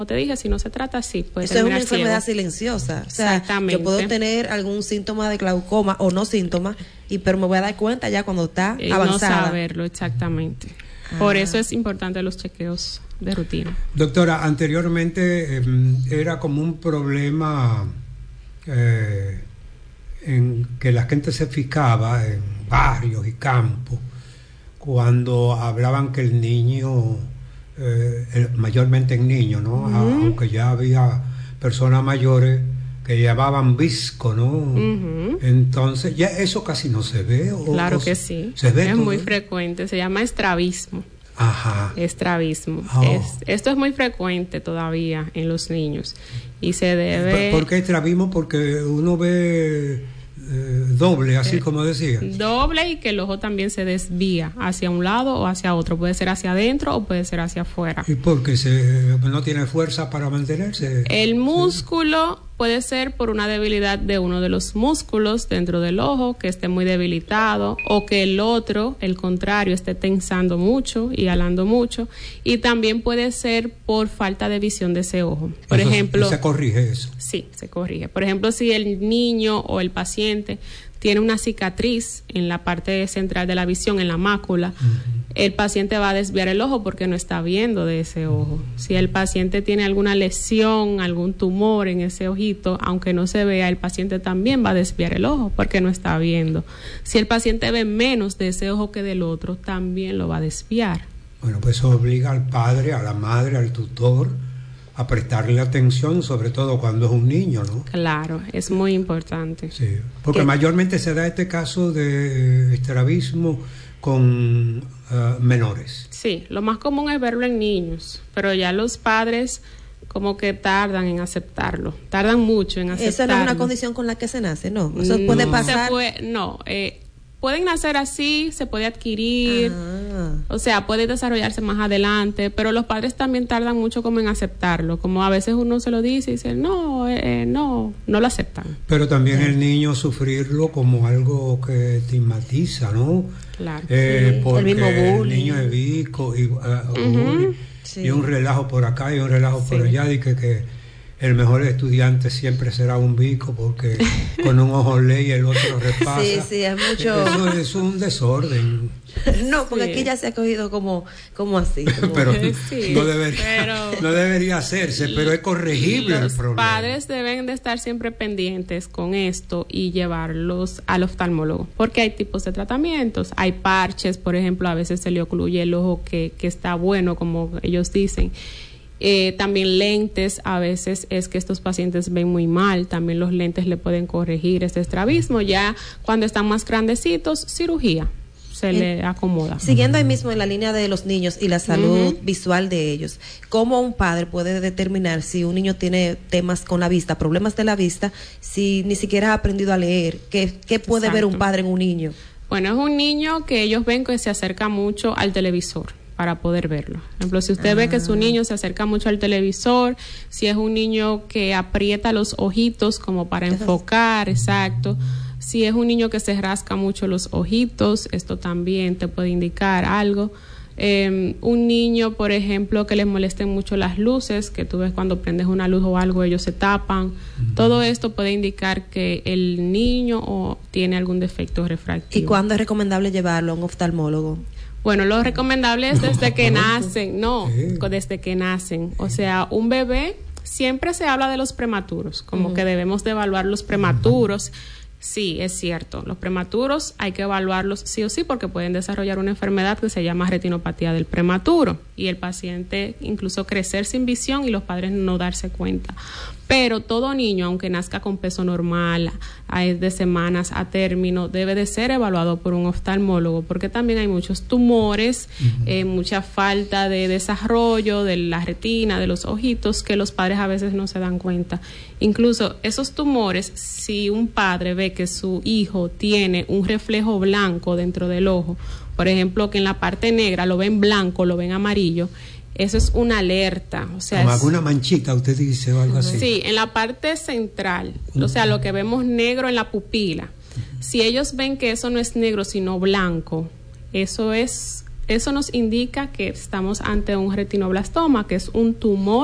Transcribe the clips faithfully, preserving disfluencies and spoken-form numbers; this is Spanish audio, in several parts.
como te dije, si no se trata así, puede Eso es una terminar enfermedad ciego. silenciosa. O sea, Exactamente. yo puedo tener algún síntoma de glaucoma o no síntoma, y pero me voy a dar cuenta ya cuando está Eh, avanzada. No saberlo exactamente. Ah. Por eso es importante los chequeos de rutina. Doctora, anteriormente eh, era como un problema eh, en que la gente se fijaba en barrios y campos cuando hablaban que el niño, eh, el, mayormente en niños, ¿no? Uh-huh. A, aunque ya había personas mayores que llevaban visco, ¿no? Uh-huh. Entonces, ya eso casi no se ve. ¿O, claro o que se, sí. Se ve es todo? Muy frecuente. Se llama estrabismo. Ajá. Estrabismo. Oh. Es, esto es muy frecuente todavía en los niños y se debe. ¿Por qué estrabismo? Porque uno ve eh, doble, así eh, como decía. Doble, y que el ojo también se desvía hacia un lado o hacia otro. Puede ser hacia adentro o puede ser hacia afuera. ¿Y porque se no tiene fuerza para mantenerse? El músculo sí. Puede ser por una debilidad de uno de los músculos dentro del ojo, que esté muy debilitado, o que el otro, el contrario, esté tensando mucho y alando mucho. Y también puede ser por falta de visión de ese ojo. Por eso, ejemplo, ¿se corrige eso? Sí, se corrige. Por ejemplo, si el niño o el paciente tiene una cicatriz en la parte central de la visión, en la mácula, uh-huh. el paciente va a desviar el ojo porque no está viendo de ese ojo. Si el paciente tiene alguna lesión, algún tumor en ese ojito, aunque no se vea, el paciente también va a desviar el ojo porque no está viendo. Si el paciente ve menos de ese ojo que del otro, también lo va a desviar. Bueno, pues eso obliga al padre, a la madre, al tutor a prestarle atención, sobre todo cuando es un niño, ¿no? Claro, es muy importante. Sí, porque ¿Qué? mayormente se da este caso de estrabismo con uh, menores. Sí, lo más común es verlo en niños, pero ya los padres como que tardan en aceptarlo, tardan mucho en aceptarlo. Esa no es una condición con la que se nace, ¿no? Eso no, puede pasar. Se puede, no, eh, pueden nacer así, se puede adquirir, ah. o sea, puede desarrollarse más adelante, pero los padres también tardan mucho como en aceptarlo, como a veces uno se lo dice y dice, no, eh, no, no lo aceptan. Pero también sí. El niño sufrirlo como algo que estigmatiza, ¿no? Claro. Eh, sí. Porque el mismo bullying. El niño es visco y, uh, uh-huh. bullying, sí. Y un relajo por acá y un relajo sí. por allá, y que, que el mejor estudiante siempre será un bico porque con un ojo lee y el otro repasa. Sí, sí, es mucho. Eso es un desorden. No, porque sí. Aquí ya se ha cogido como, como así. Como... pero, sí, no debería, pero no debería hacerse, pero es corregible el problema. Los padres deben de estar siempre pendientes con esto y llevarlos al oftalmólogo, porque hay tipos de tratamientos. Hay parches, por ejemplo, a veces se le ocluye el ojo que, que está bueno, como ellos dicen. Eh, también lentes, a veces es que estos pacientes ven muy mal, también los lentes le pueden corregir este estrabismo. Ya cuando están más grandecitos, cirugía se eh, le acomoda. Siguiendo ahí mismo en la línea de los niños y la salud uh-huh. visual de ellos, ¿cómo un padre puede determinar si un niño tiene temas con la vista, problemas de la vista, si ni siquiera ha aprendido a leer? ¿Qué, qué puede Exacto. ver un padre en un niño? Bueno, es un niño que ellos ven que se acerca mucho al televisor para poder verlo. Por ejemplo, si usted ah. ve que su niño se acerca mucho al televisor, si es un niño que aprieta los ojitos como para enfocar, exacto. Si es un niño que se rasca mucho los ojitos, esto también te puede indicar algo. Eh, un niño, por ejemplo, que les molesten mucho las luces, que tú ves cuando prendes una luz o algo, ellos se tapan. Uh-huh. Todo esto puede indicar que el niño o tiene algún defecto refractivo. ¿Y cuándo es recomendable llevarlo a un oftalmólogo? Bueno, lo recomendable es desde que nacen, no, desde que nacen. O sea, un bebé, siempre se habla de los prematuros, como uh-huh. que debemos de evaluar los prematuros. Sí, es cierto, los prematuros hay que evaluarlos sí o sí porque pueden desarrollar una enfermedad que se llama retinopatía del prematuro y el paciente incluso crecer sin visión y los padres no darse cuenta. Pero todo niño, aunque nazca con peso normal, de semanas a término, debe de ser evaluado por un oftalmólogo porque también hay muchos tumores, uh-huh. eh, mucha falta de desarrollo de la retina, de los ojitos, que los padres a veces no se dan cuenta. Incluso esos tumores, si un padre ve que su hijo tiene un reflejo blanco dentro del ojo, por ejemplo, que en la parte negra lo ven blanco, lo ven amarillo, eso es una alerta, o sea, como es, alguna manchita, usted dice, o algo así. Sí, en la parte central, uh-huh. o sea, lo que vemos negro en la pupila. Uh-huh. Si ellos ven que eso no es negro, sino blanco, eso es, eso nos indica que estamos ante un retinoblastoma, que es un tumor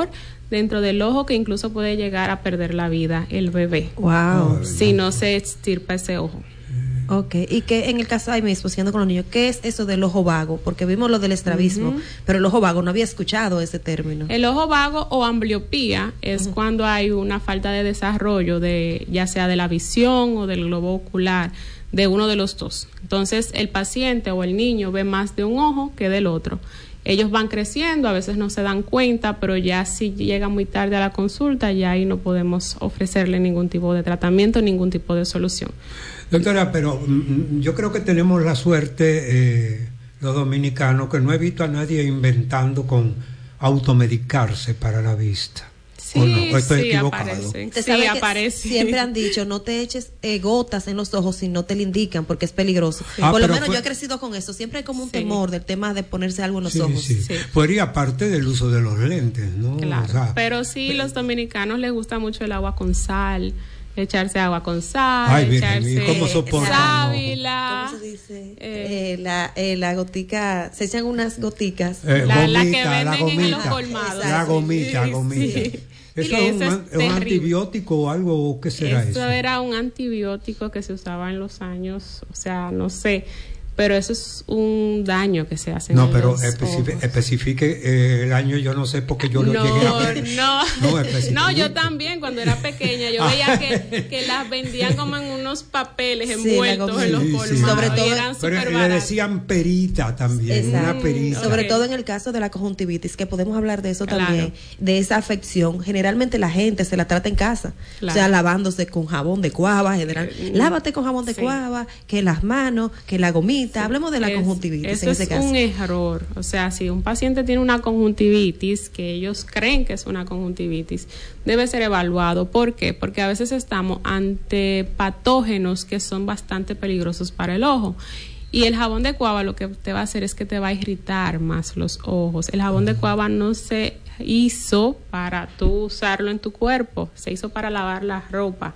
dentro del ojo que incluso puede llegar a perder la vida el bebé. Wow. Si no se extirpa ese ojo. Ok, y que en el caso, ahí mismo, siguiendo con los niños, ¿qué es eso del ojo vago? Porque vimos lo del estrabismo, uh-huh. pero el ojo vago, no había escuchado ese término. El ojo vago o ambliopía es uh-huh. cuando hay una falta de desarrollo, de ya sea de la visión o del globo ocular, de uno de los dos. Entonces, el paciente o el niño ve más de un ojo que del otro. Ellos van creciendo, a veces no se dan cuenta, pero ya si llega muy tarde a la consulta, ya ahí no podemos ofrecerle ningún tipo de tratamiento, ningún tipo de solución. Doctora, pero mm, yo creo que tenemos la suerte, eh, los dominicanos, que no he visto a nadie inventando con automedicarse para la vista. Sí, ¿O no? ¿Estoy sí, equivocado? aparece. Te Sí, sabe que aparece. Siempre han dicho, no te eches eh, gotas en los ojos si no te lo indican, porque es peligroso. Ah, Por lo pero menos fue... yo he crecido con eso. Siempre hay como un Sí. temor del tema de ponerse algo en los Sí, ojos. sí. Sí. Podría parte del uso de los lentes, ¿no? Claro, O sea, pero sí, los dominicanos les gusta mucho el agua con sal, echarse agua con sal, Ay, Virgen, echarse ¿y cómo soportan? sábila. ¿Cómo se dice? Eh, Eh, la, eh, la gotica, se echan unas goticas. Eh, La- la que gomita, venden la en gomita, los colmados. la gomita, Sí, gomita. sí. ¿Eso Que es un, eso es an- es un terrible. antibiótico o algo? ¿O qué será eso? Eso era un antibiótico que se usaba en los años, o sea, no sé, pero eso es un daño que se hace No, en pero los especifique, ojos. especifique eh, el año, yo no sé porque yo lo no, llegué a ver. No, No, especifique. no, yo también cuando era pequeña, yo veía que, que las vendían como en unos papeles Sí, envueltos la en los sí, sí. colmados Sobre todo- y eran Pero súper le baratos. decían perita también, Exacto. una perita. Sobre Ok. todo en el caso de la conjuntivitis, que podemos hablar de eso Claro. también, de esa afección. Generalmente la gente se la trata en casa, Claro. o sea, lavándose con jabón de cuava, general. Eh, Lávate con jabón de sí. cuava, que las manos, que la gomita. Hablemos de la Es- conjuntivitis Eso en es ese caso. un error. O sea, si un paciente tiene una conjuntivitis, que ellos creen que es una conjuntivitis, debe ser evaluado. ¿Por qué? Porque a veces estamos ante patógenos que son bastante peligrosos para el ojo. Y el jabón de cuava lo que te va a hacer es que te va a irritar más los ojos. El jabón de cuava no se hizo para tú usarlo en tu cuerpo, se hizo para lavar la ropa.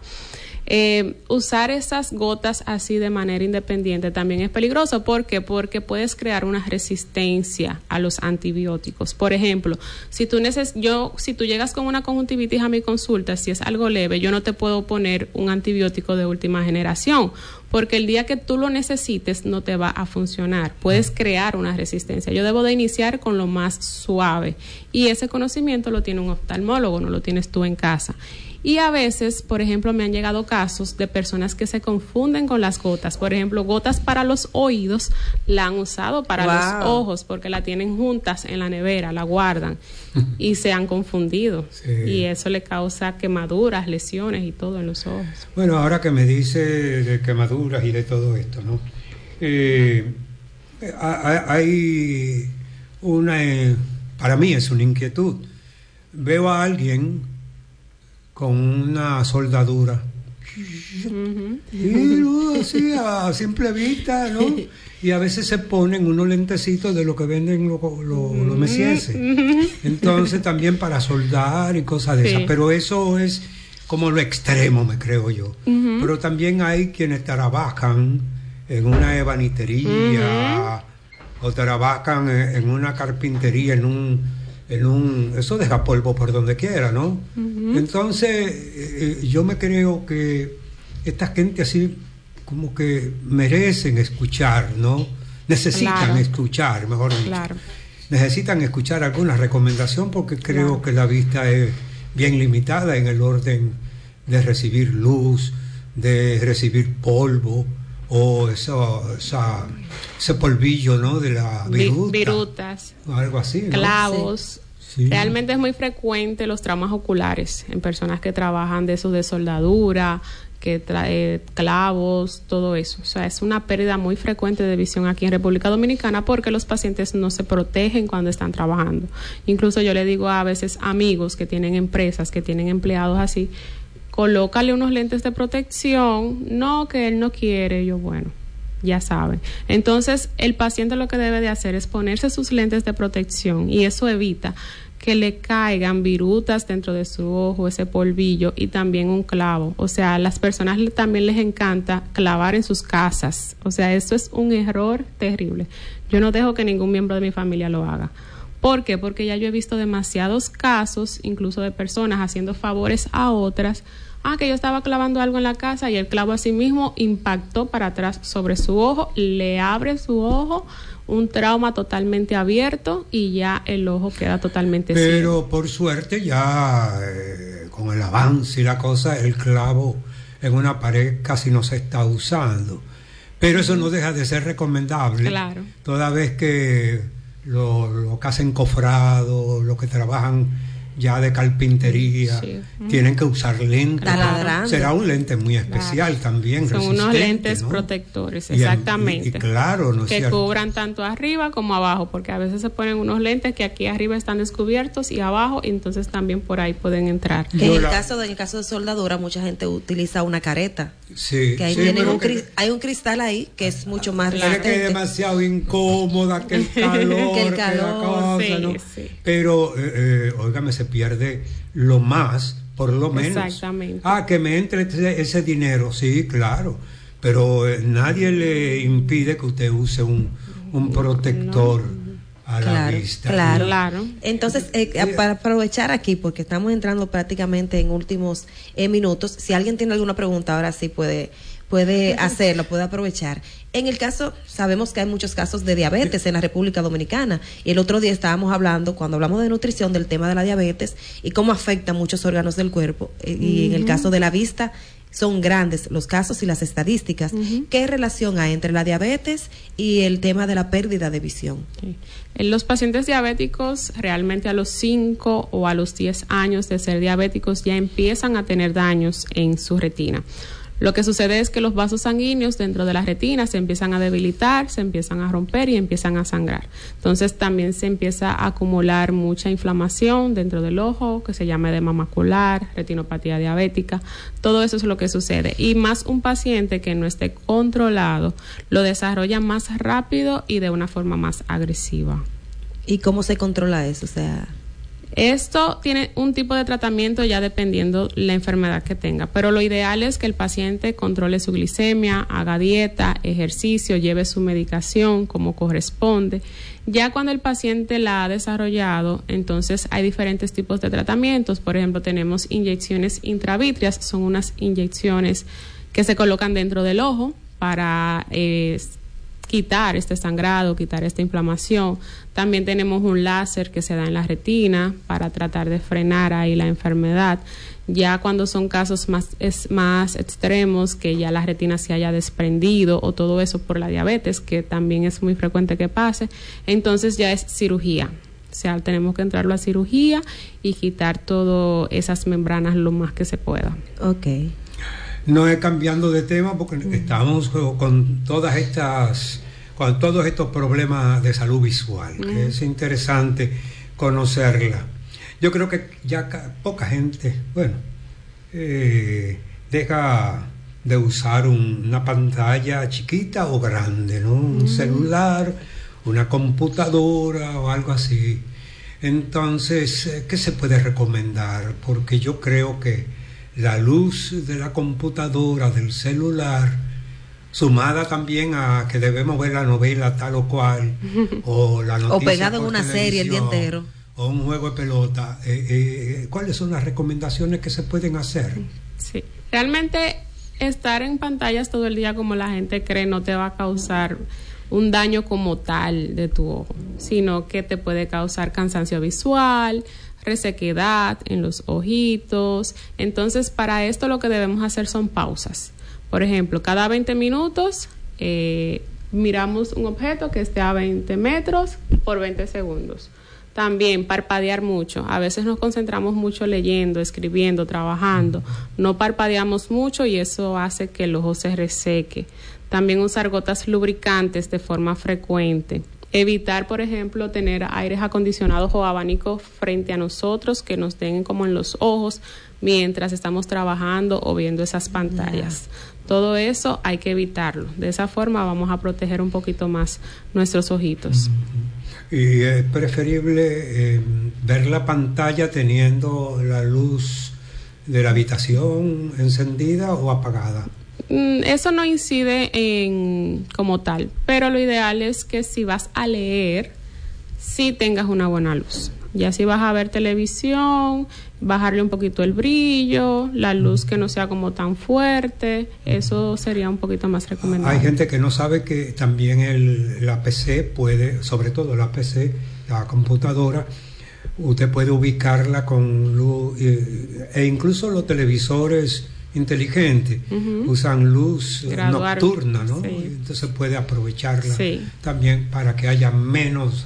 Eh, usar esas gotas así de manera independiente también es peligroso. ¿Por qué? Porque puedes crear una resistencia a los antibióticos. Por ejemplo, si tú neces yo, si tú llegas con una conjuntivitis a mi consulta, si es algo leve, yo no te puedo poner un antibiótico de última generación, porque el día que tú lo necesites no te va a funcionar. Puedes crear una resistencia. Yo debo de iniciar con lo más suave y ese conocimiento lo tiene un oftalmólogo, no lo tienes tú en casa. Y a veces, por ejemplo, me han llegado casos de personas que se confunden con las gotas. Por ejemplo, gotas para los oídos la han usado para Wow. los ojos porque la tienen juntas en la nevera, la guardan y se han confundido. Sí. Y eso le causa quemaduras, lesiones y todo en los ojos. Bueno, ahora que me dice de quemaduras y de todo esto, ¿no? Eh, ha- hay una, eh, para mí es una inquietud. Veo a alguien con una soldadura Ujú. y no, así a simple vista, ¿no? Y a veces se ponen unos lentecitos de lo que venden los lo, lo mesieses. Entonces también para soldar y cosas de Sí. esas. Pero eso es como lo extremo, me creo yo. Ujú. Pero también hay quienes trabajan en una ebanistería o trabajan en, en una carpintería, en un en un eso deja polvo por donde quiera, ¿no? Ujú. Entonces eh, eh, yo me creo que esta gente así como que merecen escuchar, ¿no? Necesitan Claro. escuchar, mejor dicho. Claro. Necesitan escuchar alguna recomendación porque creo Claro. que la vista es bien limitada en el orden de recibir luz, de recibir polvo o eso, esa, ese polvillo, ¿no? De la Vi- viruta, virutas, o algo así, ¿no? clavos. Sí. Realmente es muy frecuente los traumas oculares en personas que trabajan de esos de soldadura, que trae clavos, todo eso. O sea, es una pérdida muy frecuente de visión aquí en República Dominicana porque los pacientes no se protegen cuando están trabajando. Incluso yo le digo a veces amigos que tienen empresas, que tienen empleados así, colócale unos lentes de protección. No, que él no quiere. Yo, bueno, ya saben. Entonces, el paciente lo que debe de hacer es ponerse sus lentes de protección y eso evita que le caigan virutas dentro de su ojo, ese polvillo y también un clavo. O sea, a las personas le- también les encanta clavar en sus casas. O sea, eso es un error terrible. Yo no dejo que ningún miembro de mi familia lo haga. ¿Por qué? Porque ya yo he visto demasiados casos, incluso de personas haciendo favores a otras. Ah, que yo estaba clavando algo en la casa y el clavo así mismo impactó para atrás sobre su ojo, le abre su ojo, un trauma totalmente abierto y ya el ojo queda totalmente ciego. Pero por suerte ya eh, con el avance y la cosa, el clavo en una pared casi no se está usando. Pero eso no deja de ser recomendable. Claro. Toda vez que lo, lo que hacen cofrado, los que trabajan ya de carpintería, sí. tienen que usar lentes. Claro. Será un lente muy especial, claro. también. Son unos lentes, ¿no?, protectores, exactamente. Y, y, y claro, ¿no es que cierto? cubran tanto arriba como abajo, porque a veces se ponen unos lentes que aquí arriba están descubiertos y abajo, y entonces también por ahí pueden entrar. Que en el caso de, en el caso de soldadura, mucha gente utiliza una careta. Sí, que ahí sí, tienen un que, cri- hay un cristal ahí que es mucho más resistente. Que es demasiado incómoda, que el calor, que el calor, que la cosa, sí, ¿no? Sí. Pero, eh, eh, óigame, se pierde lo más, por lo menos. Exactamente. Ah, que me entre ese, ese dinero, sí, claro. Pero eh, nadie le impide que usted use un, un protector. No. A la claro, vista. Claro, claro. Entonces, eh, para aprovechar aquí, porque estamos entrando prácticamente en últimos eh, minutos, si alguien tiene alguna pregunta, ahora sí puede, puede hacerlo, puede aprovechar. En el caso, sabemos que hay muchos casos de diabetes en la República Dominicana, y el otro día estábamos hablando, cuando hablamos de nutrición, del tema de la diabetes y cómo afecta muchos órganos del cuerpo, eh, uh-huh. y en el caso de la vista, son grandes los casos y las estadísticas. Uh-huh. ¿Qué relación hay entre la diabetes y el tema de la pérdida de visión? Okay. En los pacientes diabéticos, realmente a los cinco o a los diez años de ser diabéticos ya empiezan a tener daños en su retina. Lo que sucede es que los vasos sanguíneos dentro de la retina se empiezan a debilitar, se empiezan a romper y empiezan a sangrar. Entonces también se empieza a acumular mucha inflamación dentro del ojo, que se llama edema macular, retinopatía diabética. Todo eso es lo que sucede. Y más un paciente que no esté controlado, lo desarrolla más rápido y de una forma más agresiva. ¿Y cómo se controla eso? O sea... Esto tiene un tipo de tratamiento ya dependiendo la enfermedad que tenga, pero lo ideal es que el paciente controle su glicemia, haga dieta, ejercicio, lleve su medicación como corresponde. Ya cuando el paciente la ha desarrollado, entonces hay diferentes tipos de tratamientos. Por ejemplo, tenemos inyecciones intravítreas, son unas inyecciones que se colocan dentro del ojo para eh, quitar este sangrado, quitar esta inflamación. También tenemos un láser que se da en la retina para tratar de frenar ahí la enfermedad. Ya cuando son casos más, es, más extremos, que ya la retina se haya desprendido o todo eso por la diabetes, que también es muy frecuente que pase, entonces ya es cirugía. O sea, tenemos que entrarlo a cirugía y quitar todas esas membranas lo más que se pueda. Ok. No es cambiando de tema porque mm. estamos con todas estas, con todos estos problemas de salud visual, mm. que es interesante conocerla. Yo creo que ya ca- poca gente, bueno, eh, deja de usar un, una pantalla chiquita o grande, ¿no? Un mm. celular, una computadora o algo así. Entonces, ¿qué se puede recomendar? Porque yo creo que la luz de la computadora, del celular, sumada también a que debemos ver la novela tal o cual, o la noticia o pegado en una serie el día entero, o un juego de pelota, eh, eh, ¿cuáles son las recomendaciones que se pueden hacer? Sí, realmente estar en pantallas todo el día, como la gente cree, no te va a causar un daño como tal de tu ojo, sino que te puede causar cansancio visual, resequedad en los ojitos. Entonces, para esto lo que debemos hacer son pausas. Por ejemplo, cada veinte minutos eh, miramos un objeto que esté a veinte metros por veinte segundos. También parpadear mucho. A veces nos concentramos mucho leyendo, escribiendo, trabajando. No parpadeamos mucho y eso hace que el ojo se reseque. También usar gotas lubricantes de forma frecuente. Evitar, por ejemplo, tener aires acondicionados o abanicos frente a nosotros que nos den como en los ojos mientras estamos trabajando o viendo esas pantallas. Yeah. Todo eso hay que evitarlo. De esa forma vamos a proteger un poquito más nuestros ojitos. Mm-hmm. Y es preferible eh, ver la pantalla teniendo la luz de la habitación encendida o apagada. Eso no incide en como tal, pero lo ideal es que si vas a leer, si tengas una buena luz. Ya si vas a ver televisión, bajarle un poquito el brillo, la luz que no sea como tan fuerte, eso sería un poquito más recomendable. Hay gente que no sabe que también el, la P C puede, sobre todo la P C, la computadora, usted puede ubicarla con luz, eh, e incluso los televisores inteligentes uh-huh. usan luz Graduar, nocturna, ¿no? Sí. Entonces puede aprovecharla sí. también para que haya menos...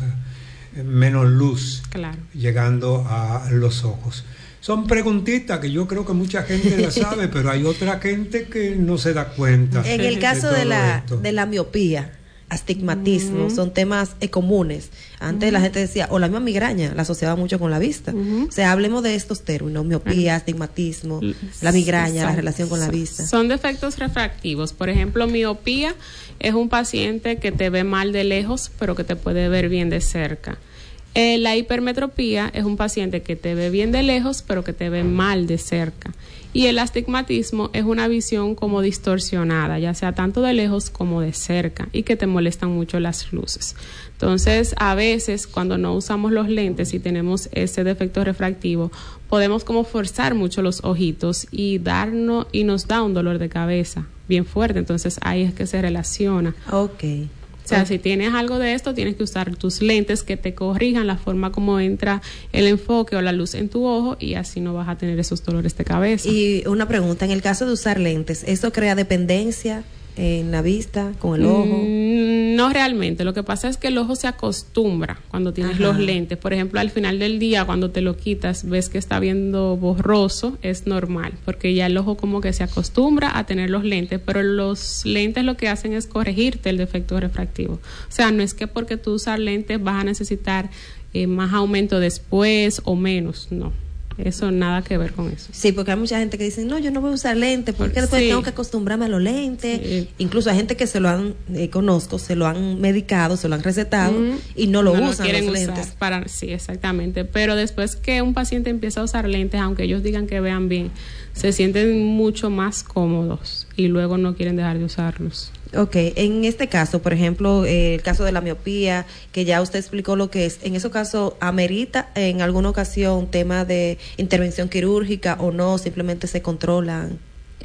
menos luz claro. llegando a los ojos. Son preguntitas que yo creo que mucha gente la sabe, pero hay otra gente que no se da cuenta. En el caso de, de la de la miopía, astigmatismo, uh-huh. son temas eh, comunes. Antes uh-huh. la gente decía, o la misma migraña, la asociaba mucho con la vista. Uh-huh. O sea, hablemos de estos términos, miopía, uh-huh. astigmatismo, la migraña, son, la relación con la vista. Son defectos refractivos. Por ejemplo, miopía es un paciente que te ve mal de lejos, pero que te puede ver bien de cerca. Eh, la hipermetropía es un paciente que te ve bien de lejos, pero que te ve mal de cerca. Y el astigmatismo es una visión como distorsionada, ya sea tanto de lejos como de cerca, y que te molestan mucho las luces. Entonces, a veces, cuando no usamos los lentes y tenemos ese defecto refractivo, podemos como forzar mucho los ojitos y darnos, y nos da un dolor de cabeza bien fuerte. Entonces, ahí es que se relaciona. Okay. O sea, si tienes algo de esto, tienes que usar tus lentes que te corrijan la forma como entra el enfoque o la luz en tu ojo, y así no vas a tener esos dolores de cabeza. Y una pregunta, en el caso de usar lentes, ¿eso crea dependencia en la vista, con el ojo? Mm, no realmente. Lo que pasa es que el ojo se acostumbra cuando tienes Ajá. los lentes. Por ejemplo, al final del día, cuando te lo quitas, ves que está viendo borroso, es normal, porque ya el ojo como que se acostumbra a tener los lentes, pero los lentes lo que hacen es corregirte el defecto refractivo. O sea, no es que porque tú usas lentes vas a necesitar eh, más aumento después o menos, no. Eso nada que ver con eso. Sí, porque hay mucha gente que dice, no, yo no voy a usar lentes porque después sí. tengo que acostumbrarme a los lentes. Sí. Incluso hay gente que se lo han, eh, conozco, se lo han medicado, se lo han recetado mm. y no lo no usan lo los usar lentes. Para, sí, exactamente. Pero después que un paciente empieza a usar lentes, aunque ellos digan que vean bien, se sienten mucho más cómodos y luego no quieren dejar de usarlos. Ok, en este caso, por ejemplo, eh, el caso de la miopía, que ya usted explicó lo que es, en ese caso, ¿amerita en alguna ocasión tema de intervención quirúrgica o no? ¿Simplemente se controlan?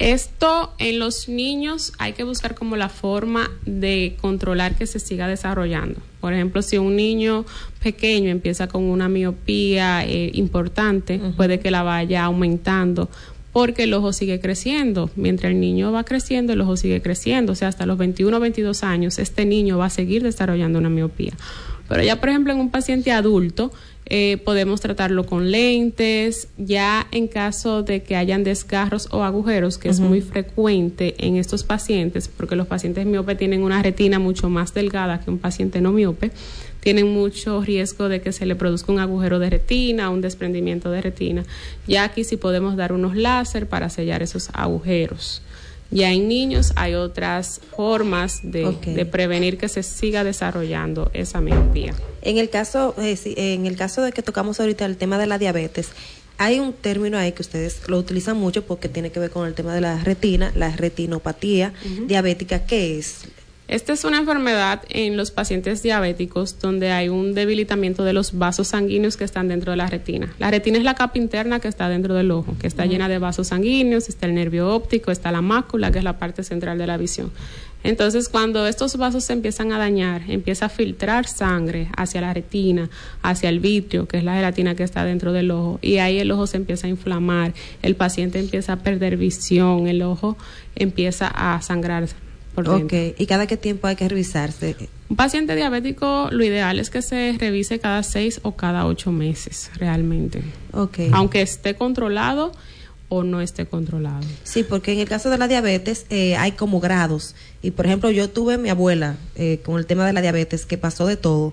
Esto en los niños hay que buscar como la forma de controlar que se siga desarrollando. Por ejemplo, si un niño pequeño empieza con una miopía eh, importante, uh-huh. puede que la vaya aumentando, porque el ojo sigue creciendo. Mientras el niño va creciendo, el ojo sigue creciendo. O sea, hasta los veintiuno o veintidós años, este niño va a seguir desarrollando una miopía. Pero ya, por ejemplo, en un paciente adulto, eh, podemos tratarlo con lentes. Ya en caso de que hayan desgarros o agujeros, que uh-huh. es muy frecuente en estos pacientes, porque los pacientes miopes tienen una retina mucho más delgada que un paciente no miope, tienen mucho riesgo de que se le produzca un agujero de retina, un desprendimiento de retina. Ya aquí sí podemos dar unos láser para sellar esos agujeros. Ya en niños hay otras formas de, okay. de prevenir que se siga desarrollando esa miopía. En el caso, eh, sí, en el caso de que tocamos ahorita el tema de la diabetes, hay un término ahí que ustedes lo utilizan mucho porque tiene que ver con el tema de la retina, la retinopatía uh-huh. diabética. ¿Qué es? Esta es una enfermedad en los pacientes diabéticos donde hay un debilitamiento de los vasos sanguíneos que están dentro de la retina. La retina es la capa interna que está dentro del ojo, que está uh-huh. llena de vasos sanguíneos, está el nervio óptico, está la mácula, que es la parte central de la visión. Entonces, cuando estos vasos se empiezan a dañar, empieza a filtrar sangre hacia la retina, hacia el vitrio, que es la gelatina que está dentro del ojo, y ahí el ojo se empieza a inflamar, el paciente empieza a perder visión, el ojo empieza a sangrar. Ok, ¿y cada qué tiempo hay que revisarse? Un paciente diabético, lo ideal es que se revise cada seis o cada ocho meses, realmente. Okay. Aunque esté controlado o no esté controlado. Sí, porque en el caso de la diabetes eh, hay como grados. Y por ejemplo, yo tuve mi abuela eh, con el tema de la diabetes, que pasó de todo.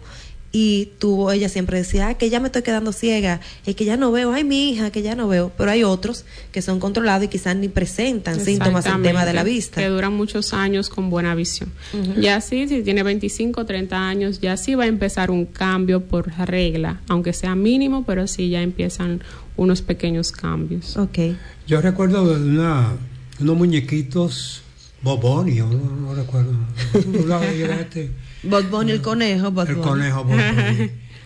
Y tuvo, ella siempre decía, ah, que ya me estoy quedando ciega, es que ya no veo, ay, mi hija, que ya no veo. Pero hay otros que son controlados y quizás ni presentan síntomas del tema de la vista. Que duran muchos años con buena visión. Uh-huh. Ya sí, si tiene veinticinco, treinta años, ya sí va a empezar un cambio por regla, aunque sea mínimo, pero sí ya empiezan unos pequeños cambios. Okay. Yo recuerdo de una, unos muñequitos Bob Bunny, no, no recuerdo. Bob Bunny, el conejo. Bob el conejo Bob Bunny.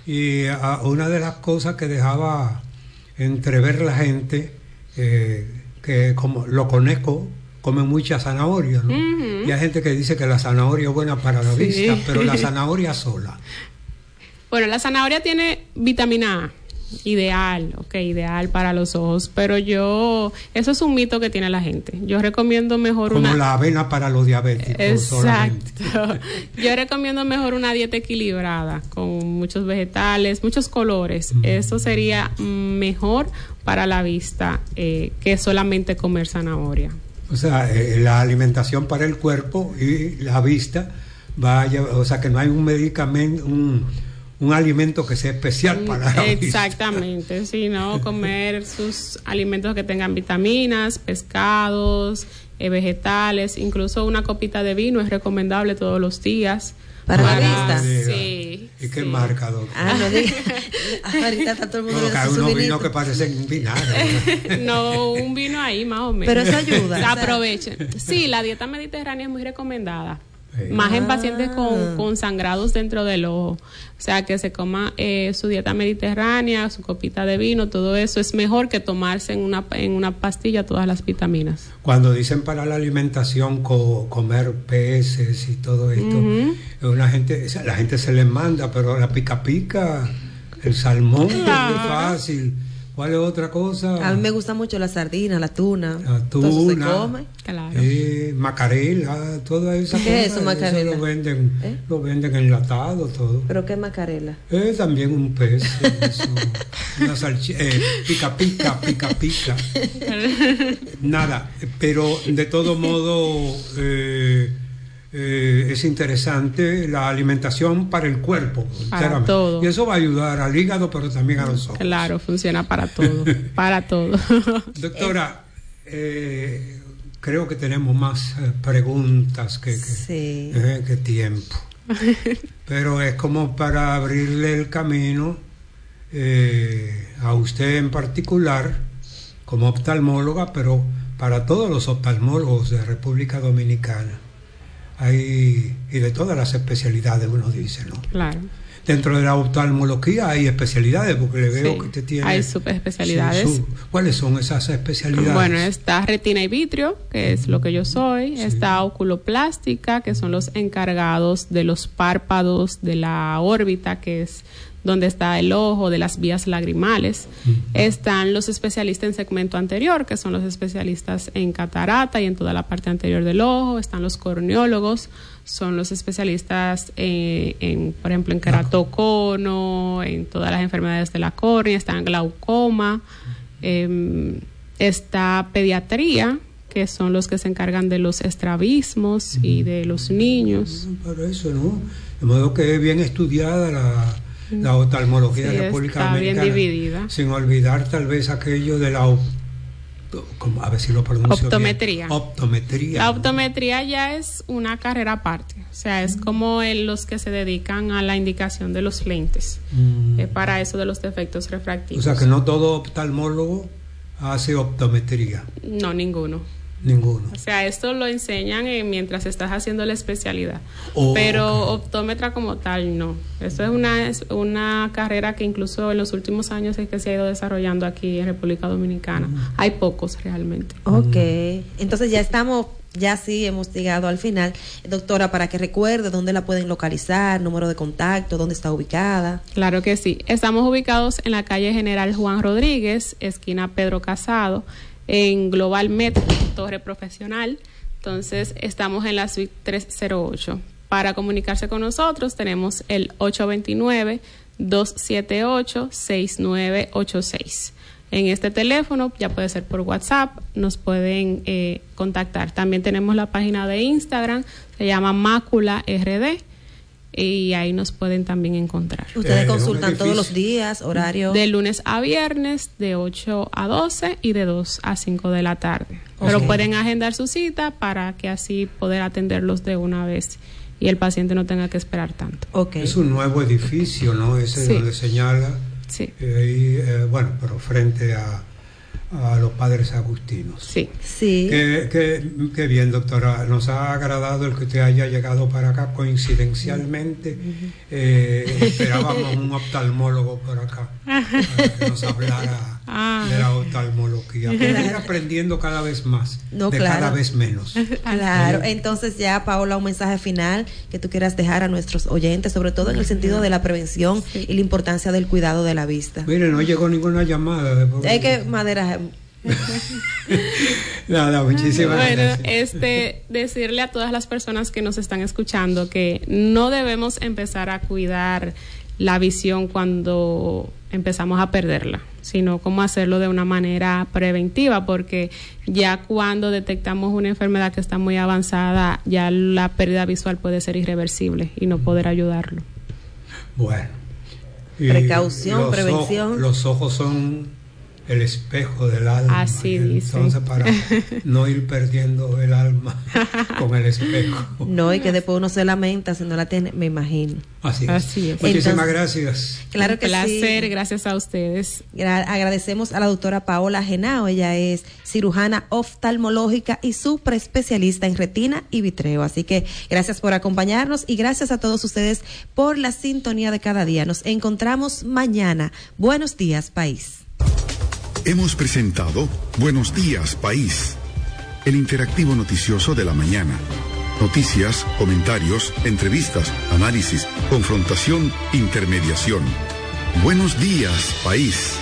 Y a, una de las cosas que dejaba entrever la gente, eh, que como lo conozco, comen mucha zanahoria, ¿no? Uh-huh. Y hay gente que dice que la zanahoria es buena para la sí. vista, pero la zanahoria sola. Bueno, la zanahoria tiene vitamina A, ideal, ok, ideal para los ojos, pero yo, eso es un mito que tiene la gente. Yo recomiendo mejor Como una... Como la avena para los diabéticos. Exacto. Yo recomiendo mejor una dieta equilibrada, con muchos vegetales, muchos colores. Mm. Eso sería mejor para la vista eh, que solamente comer zanahoria. O sea, eh, la alimentación para el cuerpo y la vista, vaya, o sea, que no hay un medicamento, un... un alimento que sea especial para la vista. Exactamente, sino comer sus alimentos que tengan vitaminas, pescados, eh, vegetales, incluso una copita de vino es recomendable todos los días. ¿Para, para la vista? Sí. ¿Y qué sí. marca, doctor? Ah, no diga. Ahorita está todo el mundo no, que hay unos vinos que parecen vinagre. No, un vino ahí más o menos. Pero eso ayuda. Aprovechen. Sí, la dieta mediterránea es muy recomendada. Sí. Más en pacientes con, con sangrados dentro del ojo. O sea, que se coma eh, su dieta mediterránea, su copita de vino, todo eso es mejor que tomarse en una, en una pastilla todas las vitaminas. Cuando dicen para la alimentación co- comer peces y todo esto, uh-huh. una gente, la gente se les manda, pero la pica pica, el salmón, claro. es fácil. ¿Cuál es otra cosa? A mí me gusta mucho la sardina, la tuna. La tuna. Todo eso se come. Claro. Eh, macarela, toda esa cosa. ¿Qué es eso, macarela? Eso lo venden, ¿Eh? lo venden enlatado, todo. ¿Pero qué es macarela? Es también un pez. Eso, una salchicha, eh, pica pica, pica pica. Nada, pero de todo modo... Eh, Eh, es interesante la alimentación para el cuerpo, para todo. Y eso va a ayudar al hígado, pero también a los ojos. Claro, funciona para todo, para todo. Doctora, eh, creo que tenemos más eh, preguntas que, que, sí. eh, que tiempo, pero es como para abrirle el camino eh, a usted en particular, como oftalmóloga, pero para todos los oftalmólogos de República Dominicana. Hay, y de todas las especialidades uno dice, ¿no? Claro. Dentro de la oftalmología hay especialidades, porque le veo sí, que usted tiene... hay subespecialidades. Sí, su, ¿cuáles son esas especialidades? Bueno, está retina y vitrio, que es lo que yo soy. Sí. Está oculoplástica, que son los encargados de los párpados, de la órbita, que es donde está el ojo, de las vías lagrimales. Uh-huh. Están los especialistas en segmento anterior, que son los especialistas en catarata y en toda la parte anterior del ojo. Están los corneólogos, son los especialistas en, en por ejemplo, en keratocono, en todas las enfermedades de la córnea. Está en glaucoma. Eh, está pediatría, que son los que se encargan de los estrabismos uh-huh. y de los niños. Para eso, ¿no? De modo que es bien estudiada la... la oftalmología sí, de República está Dominicana, bien dividida. Sin olvidar tal vez aquello de la como, a ver si lo pronuncio optometría. Bien. Optometría. La optometría ya es una carrera aparte, o sea, es como el, los que se dedican a la indicación de los lentes, mm. eh, para eso de los defectos refractivos. O sea, que no todo oftalmólogo hace optometría. No, ninguno. Ninguno. O sea, esto lo enseñan eh, mientras estás haciendo la especialidad. Oh, pero okay. optómetra como tal, no. Esto es una, es una carrera que incluso en los últimos años es que se ha ido desarrollando aquí en República Dominicana. Mm. Hay pocos realmente. Ok. Entonces ya estamos, ya sí hemos llegado al final. Doctora, para que recuerde dónde la pueden localizar, número de contacto, dónde está ubicada. Claro que sí. Estamos ubicados en la calle General Juan Rodríguez, esquina Pedro Casado, en Global Med, Torre Profesional. Entonces estamos en la suite trescientos ocho. Para comunicarse con nosotros tenemos el ocho dos nueve, dos siete ocho, seis nueve ocho seis. En este teléfono, ya puede ser por WhatsApp, nos pueden eh, contactar. También tenemos la página de Instagram, se llama Mácula R D, y ahí nos pueden también encontrar. Ustedes eh, consultan todos los días, horario. De lunes a viernes, de ocho a doce y de dos a cinco de la tarde. Okay. Pero pueden agendar su cita para que así poder atenderlos de una vez y el paciente no tenga que esperar tanto. Okay. Es un nuevo edificio, ¿no? Ese sí. Donde señala. Sí. Eh, ahí, eh, bueno, pero frente a, a los padres agustinos. Sí. Sí. Qué, qué, qué bien, doctora. Nos ha agradado el que usted haya llegado para acá coincidencialmente. Uh-huh. Eh, esperábamos un oftalmólogo por acá para que nos hablara ah. de la oftalmología. Para ir aprendiendo cada vez más, no, de claro. cada vez menos. Claro. ¿Eh? Entonces ya, Paola, un mensaje final que tú quieras dejar a nuestros oyentes, sobre todo en el sentido de la prevención sí. y la importancia del cuidado de la vista. Mire, no llegó ninguna llamada. De Hay que madera. Nada, muchísimas bueno, gracias. este, decirle a todas las personas que nos están escuchando que no debemos empezar a cuidar la visión cuando empezamos a perderla, sino cómo hacerlo de una manera preventiva, porque ya cuando detectamos una enfermedad que está muy avanzada, ya la pérdida visual puede ser irreversible y no poder ayudarlo. Bueno, precaución, los prevención. Ojos, los ojos son el espejo del alma. Así dice. Entonces, para no ir perdiendo el alma con el espejo. No, y que después uno se lamenta si no la tiene, me imagino. Así es. Así es. Muchísimas Entonces, gracias. Claro que Un placer, sí. gracias a ustedes. Gra- agradecemos a la doctora Paola Henao. Ella es cirujana oftalmológica y superespecialista en retina y vitreo. Así que gracias por acompañarnos y gracias a todos ustedes por la sintonía de cada día. Nos encontramos mañana. Buenos días, país. Hemos presentado Buenos Días, País, el interactivo noticioso de la mañana. Noticias, comentarios, entrevistas, análisis, confrontación, intermediación. Buenos Días, País.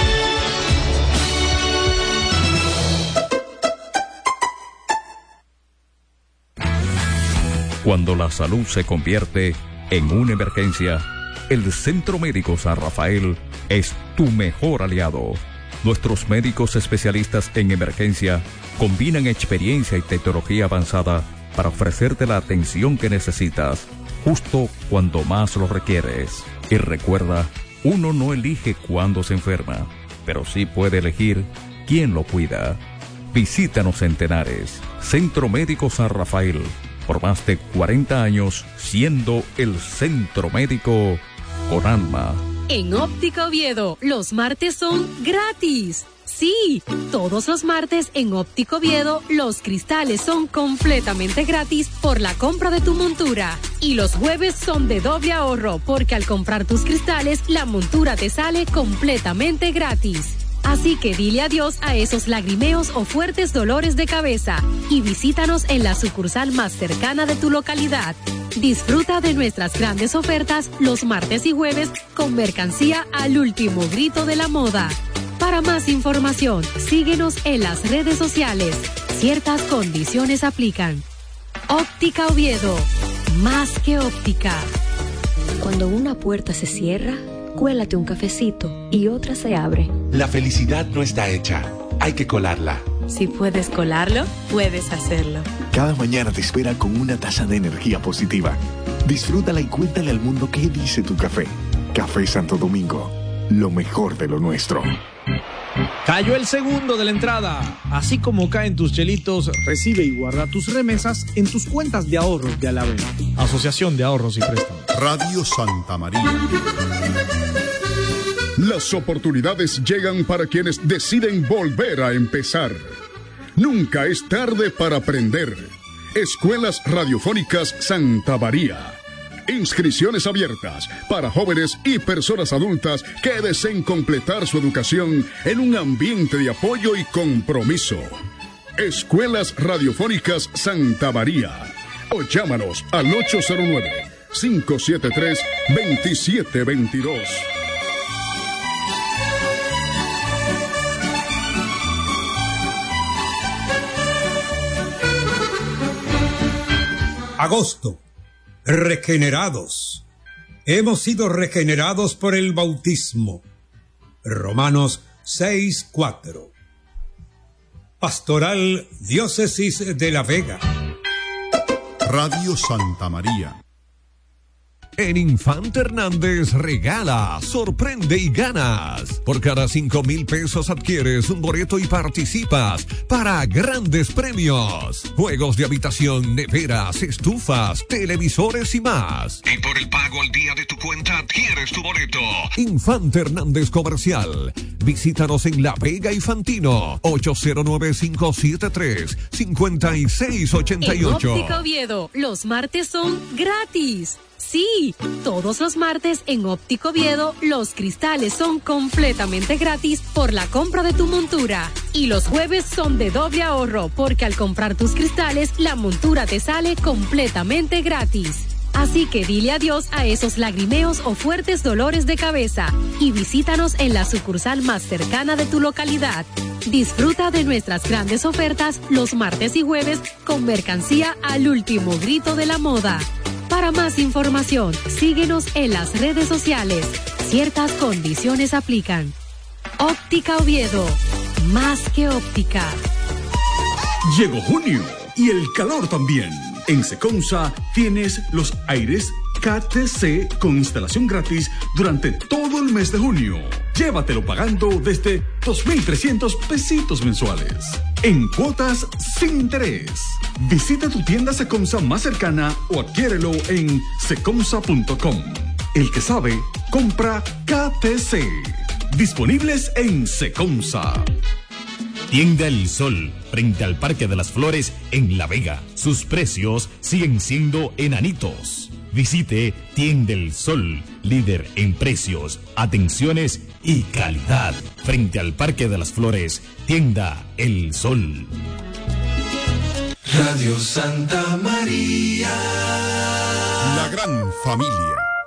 Cuando la salud se convierte en una emergencia, el Centro Médico San Rafael es tu mejor aliado. Nuestros médicos especialistas en emergencia combinan experiencia y tecnología avanzada para ofrecerte la atención que necesitas, justo cuando más lo requieres. Y recuerda, uno no elige cuándo se enferma, pero sí puede elegir quién lo cuida. Visítanos en Tenares, Centro Médico San Rafael, por más de cuarenta años siendo el centro médico con alma. En Óptica Oviedo, los martes son gratis. Sí, todos los martes en Óptica Oviedo, los cristales son completamente gratis por la compra de tu montura. Y los jueves son de doble ahorro, porque al comprar tus cristales, la montura te sale completamente gratis. Así que dile adiós a esos lagrimeos o fuertes dolores de cabeza y visítanos en la sucursal más cercana de tu localidad. Disfruta de nuestras grandes ofertas los martes y jueves con mercancía al último grito de la moda. Para más información, síguenos en las redes sociales. Ciertas condiciones aplican. Óptica Oviedo, más que óptica. Cuando una puerta se cierra, cuélate un cafecito y otra se abre. La felicidad no está hecha, hay que colarla. Si puedes colarlo, puedes hacerlo. Cada mañana te espera con una taza de energía positiva. Disfrútala y cuéntale al mundo qué dice tu café. Café Santo Domingo, lo mejor de lo nuestro. Cayó el segundo de la entrada. Así como caen tus chelitos, recibe y guarda tus remesas en tus cuentas de ahorros de Alavés. Asociación de Ahorros y Préstamos. Radio Santa María. Las oportunidades llegan para quienes deciden volver a empezar. Nunca es tarde para aprender. Escuelas Radiofónicas Santa María. Inscripciones abiertas para jóvenes y personas adultas que deseen completar su educación en un ambiente de apoyo y compromiso. Escuelas Radiofónicas Santa María. O llámanos al ocho cero nueve, cinco siete tres, dos siete dos dos. Agosto. Regenerados. Hemos sido regenerados por el bautismo. Romanos seis cuatro. Pastoral Diócesis de La Vega. Radio Santa María. En Infante Hernández regala, sorprende y ganas. Por cada cinco mil pesos adquieres un boleto y participas para grandes premios. Juegos de habitación, neveras, estufas, televisores y más. Y por el pago al día de tu cuenta adquieres tu boleto. Infante Hernández Comercial. Visítanos en La Vega y Fantino. ocho cero nueve, cinco siete tres, cinco seis ocho ocho. En Óptica Oviedo, los martes son gratis. Sí, todos los martes en Óptico Oviedo los cristales son completamente gratis por la compra de tu montura. Y los jueves son de doble ahorro porque al comprar tus cristales la montura te sale completamente gratis. Así que dile adiós a esos lagrimeos o fuertes dolores de cabeza y visítanos en la sucursal más cercana de tu localidad. Disfruta de nuestras grandes ofertas los martes y jueves con mercancía al último grito de la moda. Para más información, síguenos en las redes sociales. Ciertas condiciones aplican. Óptica Oviedo, más que óptica. Llegó junio y el calor también. En Seconsa tienes los aires K T C con instalación gratis durante todo el mes de junio. Llévatelo pagando desde dos mil trescientos pesitos mensuales. En cuotas sin interés. Visita tu tienda Seconsa más cercana o adquiérelo en seconsa punto com. El que sabe, compra K T C. Disponibles en Seconsa. Tienda El Sol, frente al Parque de las Flores en La Vega. Sus precios siguen siendo enanitos. Visite Tienda El Sol, líder en precios, atenciones y calidad. Frente al Parque de las Flores, Tienda El Sol. Radio Santa María. La gran familia.